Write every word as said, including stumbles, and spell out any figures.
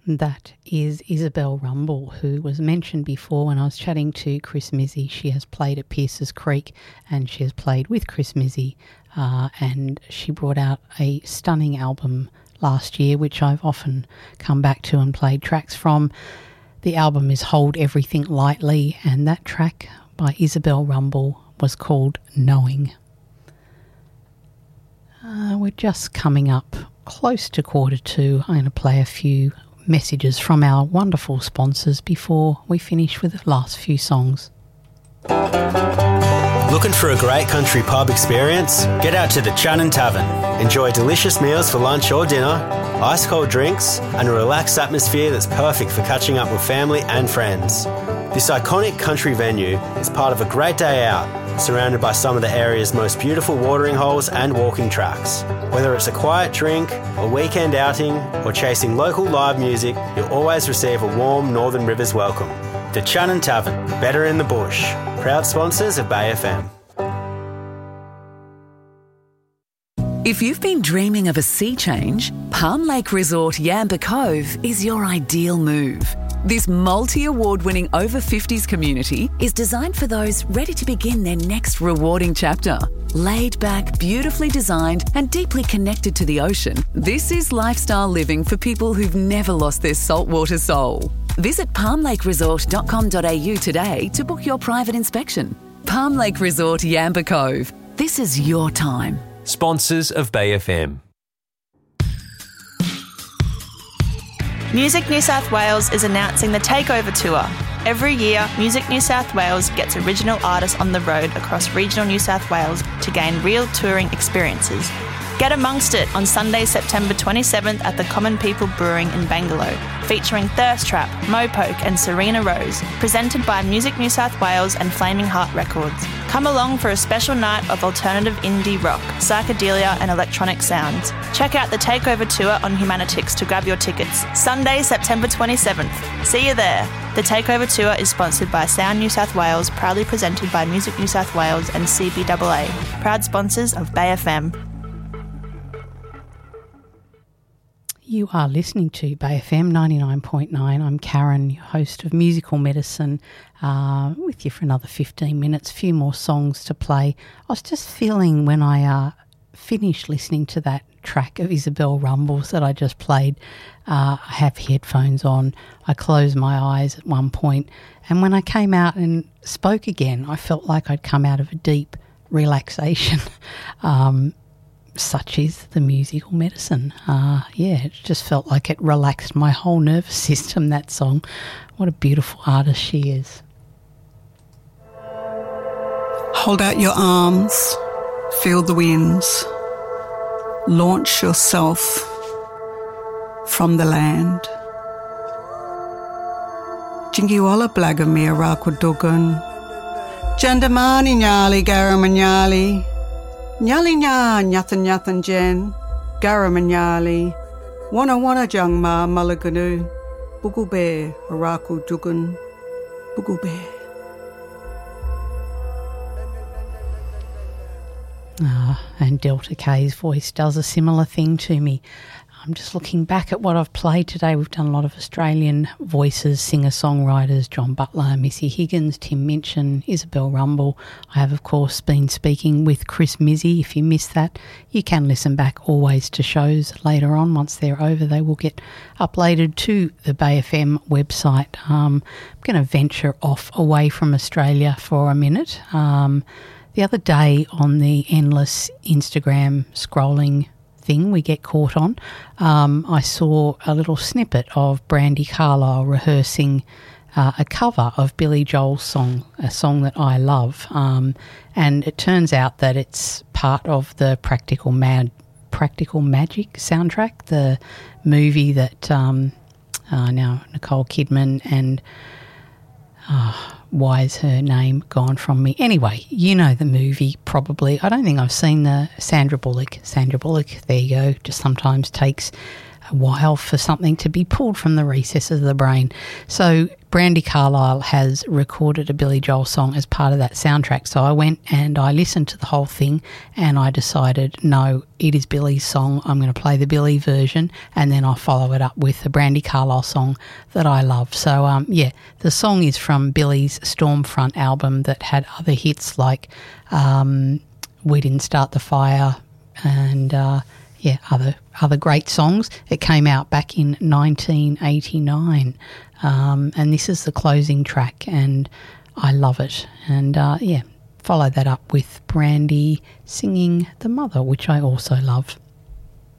That is Isabel Rumble, who was mentioned before when I was chatting to Chris Mizzy. She has played at Pierces Creek and she has played with Chris Mizzy, uh, and she brought out a stunning album last year, which I've often come back to and played tracks from. The album is Hold Everything Lightly, and that track by Isabel Rumble was called Knowing. Uh, we're just coming up close to quarter two. I'm going to play a few messages from our wonderful sponsors before we finish with the last few songs. Looking for a great country pub experience? Get out to the Channon Tavern. Enjoy delicious meals for lunch or dinner, ice cold drinks, and a relaxed atmosphere that's perfect for catching up with family and friends. This iconic country venue is part of a great day out, surrounded by some of the area's most beautiful watering holes and walking tracks. Whether it's a quiet drink, a weekend outing, or chasing local live music, you'll always receive a warm Northern Rivers welcome. The Channon Tavern, better in the bush. Proud sponsors of Bay F M. If you've been dreaming of a sea change, Palm Lake Resort Yamba Cove is your ideal move. This multi-award-winning over fifties community is designed for those ready to begin their next rewarding chapter. Laid back, beautifully designed and deeply connected to the ocean, this is lifestyle living for people who've never lost their saltwater soul. Visit palm lake resort dot com dot a u today to book your private inspection. Palm Lake Resort Yamba Cove. This is your time. Sponsors of Bay F M. Music New South Wales is announcing the Takeover Tour. Every year, Music New South Wales gets original artists on the road across regional New South Wales to gain real touring experiences. Get amongst it on Sunday, September twenty-seventh at the Common People Brewing in Bangalow, featuring Thirst Trap, Mopoke and Serena Rose, presented by Music New South Wales and Flaming Heart Records. Come along for a special night of alternative indie rock, psychedelia and electronic sounds. Check out the Takeover Tour on Humanitix to grab your tickets. Sunday, September twenty-seventh. See you there. The Takeover Tour is sponsored by Sound New South Wales, proudly presented by Music New South Wales and C B A A, proud sponsors of Bay F M. You are listening to Bay F M ninety-nine point nine. I'm Karen, your host of Musical Medicine, uh, with you for another fifteen minutes, a few more songs to play. I was just feeling when I uh, finished listening to that track of Isabel Rumbles that I just played, uh, I have headphones on, I closed my eyes at one point, and when I came out and spoke again, I felt like I'd come out of a deep relaxation. um Such is the musical medicine. Uh, yeah, it just felt like it relaxed my whole nervous system, that song. What a beautiful artist she is. Hold out your arms, feel the winds. Launch yourself from the land. Jingiwala Blagamir Rakudugan. Jandamani Nyali Garamanyali. Nyali nya nyathan nyathan jen, garamanyali, wana wana jangma malaganu, bugube araku dugun, bugube. Ah, and Delta K's voice does a similar thing to me. I'm just looking back at what I've played today. We've done a lot of Australian voices, singer-songwriters, John Butler, Missy Higgins, Tim Minchin, Isabel Rumble. I have, of course, been speaking with Chris Mizzy. If you missed that, you can listen back always to shows later on. Once they're over, they will get uploaded to the Bay F M website. Um, I'm going to venture off away from Australia for a minute. Um, the other day on the endless Instagram scrolling thing we get caught on, um, I saw a little snippet of Brandi Carlile rehearsing uh, a cover of Billy Joel's song, a song that I love, um, and it turns out that it's part of the Practical Mad, Practical Magic soundtrack, the movie that um, uh, now Nicole Kidman and uh, why is her name gone from me? Anyway, you know the movie probably. I don't think I've seen the Sandra Bullock. Sandra Bullock, there you go, just sometimes takes a while for something to be pulled from the recesses of the brain. So Brandi Carlile has recorded a Billy Joel song as part of that soundtrack. So I went and I listened to the whole thing and I decided, no, it is Billy's song. I'm going to play the Billy version and then I'll follow it up with the Brandi Carlile song that I love. So, um, yeah, the song is from Billy's Stormfront album that had other hits like um, We Didn't Start the Fire and, uh, yeah, other other great songs. It came out back in nineteen eighty-nine. Um, and this is the closing track and I love it. And, uh, yeah, follow that up with Brandi singing The Mother, which I also love.